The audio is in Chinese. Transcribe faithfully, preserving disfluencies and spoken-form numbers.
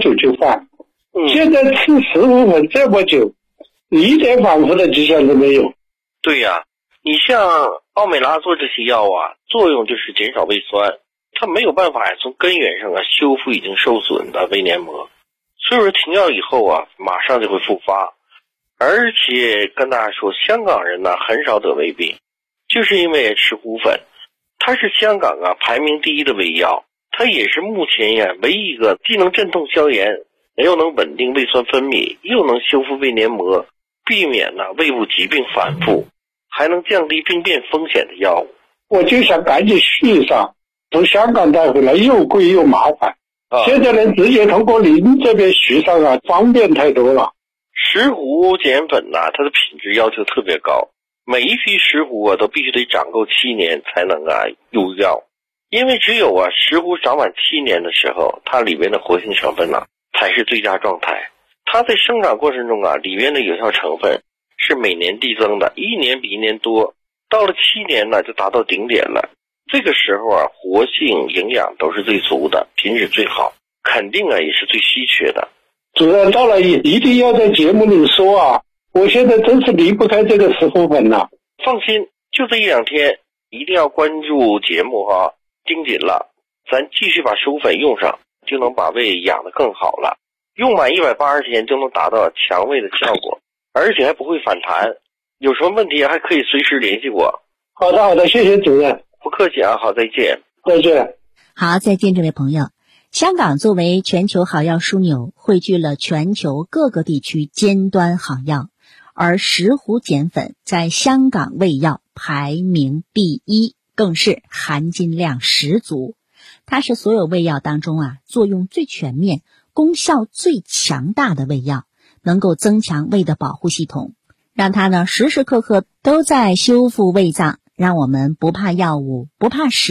久就犯。 嗯， 现在吃十五粉这么久，一点反复的迹象都没有。 对呀、啊，你像奥美拉唑这些药啊，作用就是减少胃酸，它没有办法呀从根源上啊修复已经受损的胃黏膜，所以说停药以后啊，马上就会复发。而且跟大家说，香港人呢很少得胃病，就是因为吃胡粉，它是香港啊排名第一的胃药，它也是目前呀唯一一个既能镇痛消炎，又能稳定胃酸分泌，又能修复胃黏膜，避免呢胃部疾病反复，还能降低病变风险的药物。 我就想赶紧续上，从香港带回来又贵又麻烦，啊、现在呢直接通过您这边续上啊，方便太多了。 石斛碱粉呐、啊，它的品质要求特别高，每一批石斛啊都必须得长够七年才能啊入药，因为只有啊石斛长满七年的时候，它里边的活性成分啊才是最佳状态。它在生长过程中啊，里边的有效成分是每年递增的，一年比一年多，到了七年呢就达到顶点了。这个时候啊，活性、营养都是最足的，品质最好，肯定啊也是最稀缺的。 主任到了一定要在节目里说啊，我现在真是离不开这个石斛粉了。 放心，就这一两天，一定要关注节目哈、啊，盯紧了，咱继续把石斛粉用上，就能把胃养得更好了。用满一百八十天就能达到强胃的效果，而且还不会反弹。有什么问题还可以随时联系我。 好的好的，谢谢主任。 不客气啊，好，再见。 再见。 好，再见，这位朋友。香港作为全球好药枢纽，汇聚了全球各个地区尖端好药，而石斛碱粉在香港胃药排名第一，更是含金量十足。它是所有胃药当中啊，作用最全面、功效最强大的胃药，能够增强胃的保护系统，让它呢时时刻刻都在修复胃脏，让我们不怕药物，不怕食